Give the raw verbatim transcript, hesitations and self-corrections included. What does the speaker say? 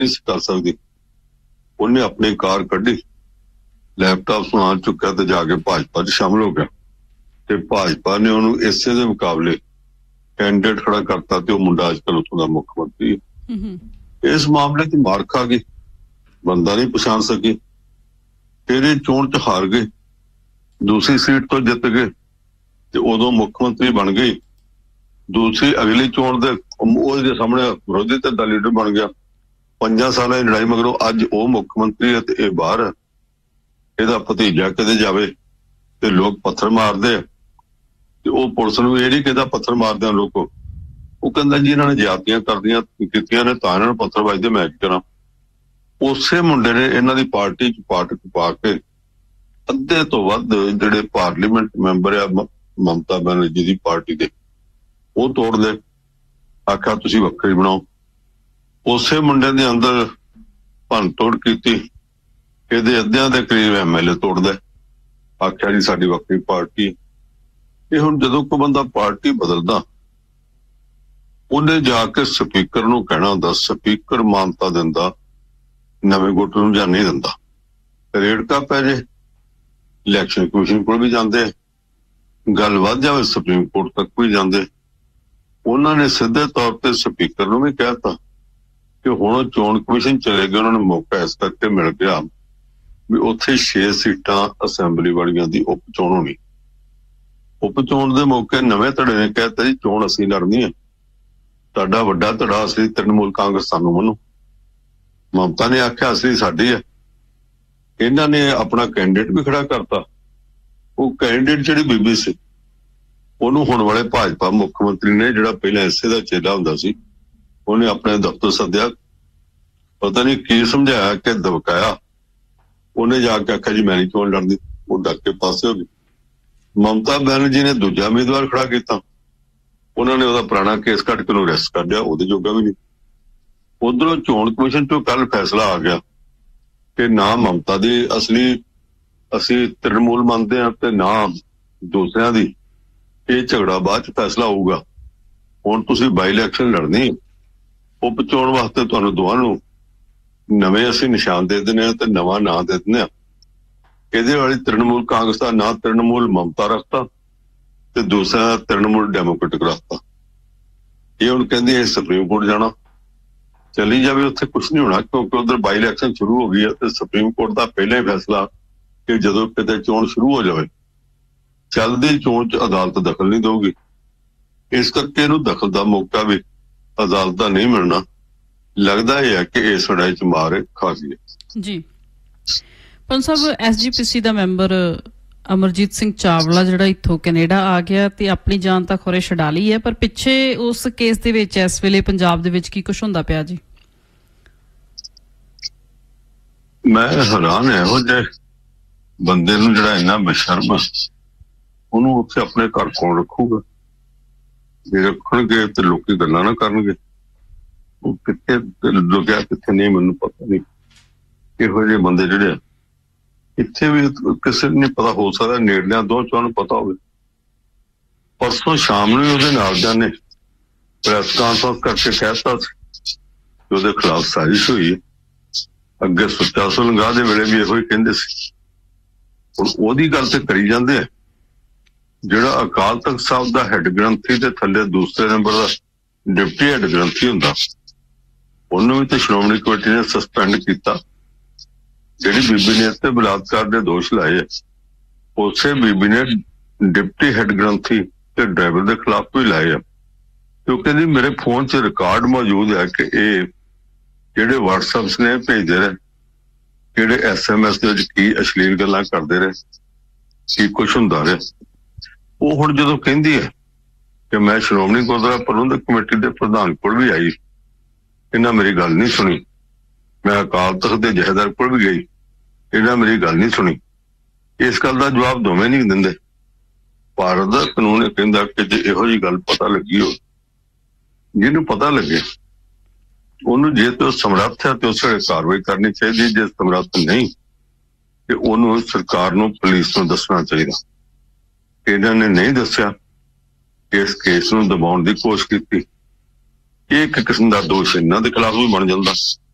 नहीं कर सकती। उन्हें अपनी कार कढ़ी, लैपटॉप समान चुक्या तो जाके भाजपा च शामिल हो गया ते भाजपा ने उन्होंने इसे दे मुकाबले कैंडिडेट खड़ा करता ते मुंडा अजकल उत्थों दा मुख्यमंत्री है। इस मामले च मार खा गई, बंदा नहीं पछाण सकी, फिर ये चोण च हार गए, दूसरी सीट तो जित गए ते उदों मुख्यमंत्री बन गई। दूसरी अगली चोण दे ਉਹਦੇ ਸਾਹਮਣੇ ਵਿਰੋਧੀ ਧਿਰ ਦਾ ਲੀਡਰ ਬਣ ਗਿਆ। ਪੰਜਾਂ ਸਾਲਾਂ ਦੀ ਲੜਾਈ ਮਗਰੋਂ ਅੱਜ ਉਹ ਮੁੱਖ ਮੰਤਰੀ ਹੈ ਤੇ ਇਹ ਬਾਹਰ ਹੈ। ਇਹਦਾ ਭਤੀਜਾ ਕਿਤੇ ਜਾਵੇ ਤੇ ਲੋਕ ਪੱਥਰ ਮਾਰਦੇ ਆ ਤੇ ਉਹ ਪੁਲਿਸ ਨੂੰ ਇਹ ਨਹੀਂ ਕਹਿੰਦਾ ਪੱਥਰ ਮਾਰਦੇ ਆ ਲੋਕੋ, ਉਹ ਕਹਿੰਦਾ ਜੀ ਇਹਨਾਂ ਨੇ ਜ਼ਿਆਦਤੀਆਂ ਕਰਦੀਆਂ ਕੀਤੀਆਂ ਨੇ ਤਾਂ ਇਹਨਾਂ ਨੂੰ ਪੱਥਰ ਵੱਜਦੇ, ਮੈਂ ਕੀ ਕਰਾਂ। ਉਸੇ ਮੁੰਡੇ ਨੇ ਇਹਨਾਂ ਦੀ ਪਾਰਟੀ ਚ ਪਾਟਕ ਪਾ ਕੇ ਅੱਧੇ ਤੋਂ ਵੱਧ ਜਿਹੜੇ ਪਾਰਲੀਮੈਂਟ ਮੈਂਬਰ ਆ ਮਮਤਾ ਬੈਨਰਜੀ ਦੀ ਪਾਰਟੀ ਦੇ ਉਹ ਤੋੜ ਦੇ, ਆਖਿਆ ਤੁਸੀਂ ਵੱਖਰੀ ਬਣਾਓ। ਉਸੇ ਮੁੰਡੇ ਦੇ ਅੰਦਰ ਭੰਨ ਤੋੜ ਕੀਤੀ, ਇਹਦੇ ਅੱਧਿਆਂ ਦੇ ਕਰੀਬ ਐਮਐਲਏ ਤੋੜਦਾ, ਆਖਿਆ ਜੀ ਸਾਡੀ ਵੱਖਰੀ ਪਾਰਟੀ। ਇਹ ਹੁਣ ਜਦੋਂ ਕੋਈ ਬੰਦਾ ਪਾਰਟੀ ਬਦਲਦਾ ਉਹਨੇ ਜਾ ਕੇ ਸਪੀਕਰ ਨੂੰ ਕਹਿਣਾ ਹੁੰਦਾ, ਸਪੀਕਰ ਮਾਨਤਾ ਦਿੰਦਾ ਨਵੇਂ ਗੁੱਟ ਨੂੰ ਜਾਂ ਨਹੀਂ ਦਿੰਦਾ। ਰੇੜਕਾ ਪੈ ਜੇ ਇਲੈਕਸ਼ਨ ਕਮਿਸ਼ਨ ਕੋਲ ਵੀ ਜਾਂਦੇ, ਗੱਲ ਵੱਧ ਜਾਵੇ ਸੁਪਰੀਮ ਕੋਰਟ ਤੱਕ ਵੀ ਜਾਂਦੇ। ਉਹਨਾਂ ਨੇ ਸਿੱਧੇ ਤੌਰ ਤੇ ਸਪੀਕਰ ਨੂੰ ਵੀ ਕਹਿਤਾ ਕਿ ਹੁਣ ਚੋਣ ਕਮਿਸ਼ਨ ਚਲੇ ਗਏ, ਉਹਨਾਂ ਨੂੰ ਮੌਕਾ ਇਸ ਕਰਕੇ ਮਿਲ ਗਿਆ ਵੀ ਉੱਥੇ ਛੇ ਸੀਟਾਂ ਅਸੈਂਬਲੀ ਵਾਲੀਆਂ ਦੀ ਉਪ ਚੋਣ ਹੋਣੀ। ਉਪ ਚੋਣ ਦੇ ਮੌਕੇ ਨਵੇਂ ਧੜੇ ਨੇ ਕਹਿਤਾ ਜੀ ਚੋਣ ਅਸੀਂ ਲੜਨੀ ਹੈ, ਤੁਹਾਡਾ ਵੱਡਾ ਧੜਾ ਅਸਲੀ ਤ੍ਰਿਣਮੂਲ ਕਾਂਗਰਸ ਸਾਨੂੰ ਮੰਨੋ। ਮਮਤਾ ਨੇ ਆਖਿਆ ਅਸਲੀ ਸਾਡੀ ਹੈ। ਇਹਨਾਂ ਨੇ ਆਪਣਾ ਕੈਂਡੀਡੇਟ ਵੀ ਖੜਾ ਕਰਤਾ। ਉਹ ਕੈਂਡੀਡੇਟ ਜਿਹੜੀ ਬੀਬੀ ਸੀ ਉਹਨੂੰ ਹੁਣ ਵਾਲੇ ਭਾਜਪਾ ਮੁੱਖ ਮੰਤਰੀ ਨੇ, ਜਿਹੜਾ ਪਹਿਲਾਂ ਇਸੇ ਦਾ ਚੇਲਾ ਹੁੰਦਾ ਸੀ, ਉਹਨੇ ਆਪਣੇ ਦਫ਼ਤਰ ਸੱਦਿਆ, ਪਤਾ ਨਹੀਂ ਕੀ ਸਮਝਾਇਆ ਕਿ ਦਬਕਾਇਆ। ਉਹਨੇ ਜਾ ਕੇ ਆਖਿਆ ਜੀ ਮੈਂ ਨਹੀਂ ਚੋਣ ਲੜਦੀ, ਉਹ ਡੱਕ ਕੇ ਪਾਸੇ ਹੋ ਗਈ। ਮਮਤਾ ਬੈਨਰਜੀ ਨੇ ਦੂਜਾ ਉਮੀਦਵਾਰ ਖੜਾ ਕੀਤਾ, ਉਹਨਾਂ ਨੇ ਉਹਦਾ ਪੁਰਾਣਾ ਕੇਸ ਕੱਟ ਕੇ ਉਹਨੂੰ ਅਰੈਸਟ ਕਰ ਲਿਆ, ਉਹਦੇ ਜੋਗਾ ਵੀ ਨਹੀਂ। ਉਧਰੋਂ ਚੋਣ ਕਮਿਸ਼ਨ ਤੋਂ ਕੱਲ ਫੈਸਲਾ ਆ ਗਿਆ ਕਿ ਨਾ ਮਮਤਾ ਦੀ ਅਸਲੀ ਅਸੀਂ ਤ੍ਰਿਣਮੂਲ ਮੰਨਦੇ ਹਾਂ ਤੇ ਨਾ ਦੂਸਰਿਆਂ ਦੀ। ਇਹ ਝਗੜਾ ਬਾਅਦ ਚ ਫੈਸਲਾ ਹੋਊਗਾ। ਹੁਣ ਤੁਸੀਂ ਬਾਈ ਇਲੈਕਸ਼ਨ ਲੜਨੀ, ਉਪ ਚੋਣ ਵਾਸਤੇ ਤੁਹਾਨੂੰ ਦੋਵਾਂ ਨੂੰ ਨਵੇਂ ਅਸੀਂ ਨਿਸ਼ਾਨ ਦੇ ਦਿੰਦੇ ਹਾਂ ਤੇ ਨਵਾਂ ਨਾਂ ਦੇ ਦਿੰਦੇ ਹਾਂ। ਇਹਦੇ ਵਾਲੀ ਤ੍ਰਿਣਮੂਲ ਕਾਂਗਰਸ ਦਾ ਨਾਂ ਤ੍ਰਿਣਮੂਲ ਮਮਤਾ ਰੱਖਤਾ ਤੇ ਦੂਸਰਾ ਤ੍ਰਿਣਮੂਲ ਡੈਮੋਕ੍ਰੇਟਿਕ ਰੱਖਤਾ। ਇਹ ਹੁਣ ਕਹਿੰਦੀ ਹੈ ਸੁਪਰੀਮ ਕੋਰਟ ਜਾਣਾ, ਚਲੀ ਜਾਵੇ, ਉੱਥੇ ਕੁਛ ਨਹੀਂ ਹੋਣਾ ਕਿਉਂਕਿ ਉਧਰ ਬਾਈ ਇਲੈਕਸ਼ਨ ਸ਼ੁਰੂ ਹੋ ਗਈ ਹੈ ਤੇ ਸੁਪਰੀਮ ਕੋਰਟ ਦਾ ਪਹਿਲਾਂ ਹੀ ਫੈਸਲਾ ਕਿ ਜਦੋਂ ਕਿਤੇ ਚੋਣ ਸ਼ੁਰੂ ਹੋ ਜਾਵੇ ਚੱਲਦੀ ਚੋਣ ਚ ਅਦਾਲਤ ਦਖਲ ਨਹੀਂ ਦੇਊਗੀ। ਇਸ ਕਰਕੇ ਇਹਨੂੰ ਦਖਲ ਦਾ ਮੌਕਾ ਵੀ ਅਦਾਲਤ ਦਾ ਨਹੀਂ ਮਿਲਣਾ। ਲੱਗਦਾ ਇਹ ਹੈ ਕਿ ਇਸ ਲੜਾਈ ਚ ਮਾਰ ਖਾ ਗਈ ਹੈ। ਜੀ ਪੰਜ ਸਾਹਿਬ, ਐਸਜੀਪੀਸੀ ਦਾ ਮੈਂਬਰ ਅਮਰਜੀਤ ਸਿੰਘ ਚਾਵਲਾ ਜਿਹੜਾ ਇੱਥੋਂ ਕੈਨੇਡਾ ਆ ਗਿਆ ਤੇ ਆਪਣੀ ਜਾਨ ਤਾਂ ਖੋਰੇ ਛਡਾ ਲਈ ਹੈ, ਪਰ ਪਿੱਛੇ ਉਸ ਕੇਸ ਦੇ ਵਿੱਚ ਇਸ ਵੇਲੇ ਪੰਜਾਬ ਦੇ ਵਿੱਚ ਕੀ ਕੁਛ ਹੁੰਦਾ ਪਿਆ ਜੀ? ਮੈਂ ਹੈਰਾਨ ਇਹੋ ਜਿਹੇ ਬੰਦੇ ਨੂੰ ਜਿਹੜਾ ਇੰਨਾ ਬੇਸ਼ਰਮ, ਉਹਨੂੰ ਉੱਥੇ ਆਪਣੇ ਘਰ ਕੋਲ ਰੱਖੂਗਾ। ਜੇ ਰੱਖਣਗੇ ਤੇ ਲੋਕੀ ਗੱਲਾਂ ਨਾ ਕਰਨਗੇ। ਉਹ ਕਿੱਥੇ ਲੁਕਿਆ ਕਿੱਥੇ ਨਹੀਂ ਮੈਨੂੰ ਪਤਾ ਨਹੀਂ। ਇਹੋ ਜਿਹੇ ਬੰਦੇ ਜਿਹੜੇ ਇੱਥੇ ਵੀ ਕਿਸੇ ਨੂੰ ਨਹੀਂ ਪਤਾ, ਹੋ ਸਕਦਾ ਨੇੜਲਿਆਂ ਦੋ ਚੋਂ ਨੂੰ ਪਤਾ ਹੋਵੇ। ਪਰਸੋਂ ਸ਼ਾਮ ਨੂੰ ਹੀ ਉਹਦੇ ਨਾਲ ਜਾਣੇ ਪ੍ਰੈਸ ਕਾਨਫਰੰਸ ਕਰਕੇ ਕਹਿਤਾ ਸੀ ਕਿ ਉਹਦੇ ਖਿਲਾਫ ਸਾਜ਼ਿਸ਼ ਹੋਈ ਹੈ। ਅੱਗੇ ਸੁੱਚਾ ਸੁਲੰਗਾ ਦੇ ਵੇਲੇ ਵੀ ਇਹੋ ਹੀ ਕਹਿੰਦੇ ਸੀ। ਹੁਣ ਉਹਦੀ ਗੱਲ ਤੇ ਕਰੀ ਜਾਂਦੇ ਆ। ਜਿਹੜਾ ਅਕਾਲ ਤਖਤ ਸਾਹਿਬ ਦਾ ਹੈਡ ਗ੍ਰੰਥੀ ਤੇ ਥੱਲੇ ਦੂਸਰੇ ਨੰਬਰ ਦਾ ਡਿਪਟੀ ਹੈਡ ਗ੍ਰੰਥੀ ਹੁੰਦਾ, ਉਹਨੂੰ ਵੀ ਤੇ ਸ਼੍ਰੋਮਣੀ ਕਮੇਟੀ ਨੇ ਸਸਪੈਂਡ ਕੀਤਾ। ਜਿਹੜੀ ਬੀਬੀ ਨੇ ਇੱਥੇ ਬਲਾਤਕਾਰ ਦੇ ਦੋਸ਼ ਲਾਏ ਆ, ਉਸੇ ਬੀਬੀ ਨੇ ਡਿਪਟੀ ਹੈਡ ਗ੍ਰੰਥੀ ਤੇ ਡਰਾਈਵਰ ਦੇ ਖਿਲਾਫ ਵੀ ਲਾਏ ਆ। ਕਿਉਂਕਿ ਕਹਿੰਦੀ ਮੇਰੇ ਫੋਨ 'ਚ ਰਿਕਾਰਡ ਮੌਜੂਦ ਹੈ ਕਿ ਇਹ ਜਿਹੜੇ ਵਟਸਐਪਸ ਨੇ ਭੇਜਦੇ ਰਹੇ, ਜਿਹੜੇ ਐਸ ਐਮ ਐਸ ਦੇ ਵਿੱਚ ਕੀ ਅਸ਼ਲੀਲ ਗੱਲਾਂ ਕਰਦੇ ਰਹੇ, ਕੀ ਕੁਛ ਹੁੰਦਾ ਰਿਹਾ। ਉਹ ਹੁਣ ਜਦੋਂ ਕਹਿੰਦੀ ਹੈ ਕਿ ਮੈਂ ਸ਼੍ਰੋਮਣੀ ਗੁਰਦੁਆਰਾ ਪ੍ਰਬੰਧਕ ਕਮੇਟੀ ਦੇ ਪ੍ਰਧਾਨ ਕੋਲ ਵੀ ਆਈ, ਇਹਨਾਂ ਮੇਰੀ ਗੱਲ ਨਹੀਂ ਸੁਣੀ। ਮੈਂ ਅਕਾਲ ਤਖਤ ਦੇ ਜਥੇਦਾਰ ਕੋਲ ਵੀ ਗਈ, ਇਹਨਾਂ ਮੇਰੀ ਗੱਲ ਨਹੀਂ ਸੁਣੀ। ਇਸ ਗੱਲ ਦਾ ਜਵਾਬ ਦੋਵੇਂ ਨਹੀਂ ਦਿੰਦੇ। ਭਾਰਤ ਦਾ ਕਾਨੂੰਨ ਕਹਿੰਦਾ ਕਿ ਜੇ ਇਹੋ ਜਿਹੀ ਗੱਲ ਪਤਾ ਲੱਗੀ ਹੋ, ਜਿਹਨੂੰ ਪਤਾ ਲੱਗੇ ਉਹਨੂੰ ਜੇ ਤੇ ਉਹ ਸਮਰੱਥ ਹੈ ਤੇ ਉਸ ਵੇਲੇ ਕਾਰਵਾਈ ਕਰਨੀ ਚਾਹੀਦੀ। ਜੇ ਸਮਰੱਥ ਨਹੀਂ ਤੇ ਉਹਨੂੰ ਸਰਕਾਰ ਨੂੰ, ਪੁਲਿਸ ਨੂੰ ਦੱਸਣਾ ਚਾਹੀਦਾ। ਇਹਨਾਂ ਨੇ ਨਹੀਂ ਦੱਸਿਆ, ਇਸ ਕੇਸ ਨੂੰ ਦਬਾਉਣ ਦੀ ਕੋਸ਼ਿਸ਼ ਕੀਤੀ। ਇਹ ਇੱਕ ਕਿਸਮ ਦਾ ਦੋਸ਼ ਇਹਨਾਂ ਦੇ ਖਿਲਾਫ ਵੀ ਬਣ ਜਾਂਦਾ।